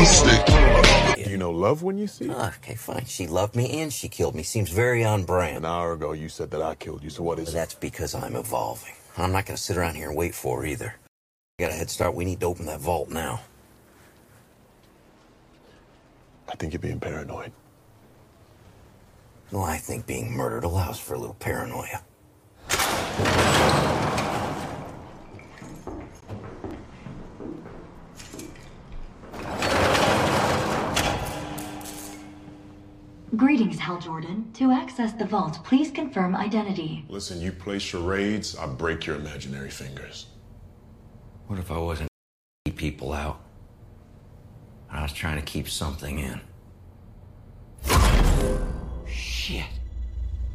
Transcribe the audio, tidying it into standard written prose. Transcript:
Do you know love when you see it? Okay, fine. She loved me and she killed me. Seems very on brand. An hour ago, you said that I killed you, so what is it? That's because I'm evolving. I'm not going to sit around here and wait for her either. We got a head start. We need to open that vault now. I think you're being paranoid. Well, I think being murdered allows for a little paranoia. Greetings, Hal Jordan. To access the vault, please confirm identity. Listen, you play charades, I break your imaginary fingers. What if I wasn't keep people out? I was trying to keep something in. Shit.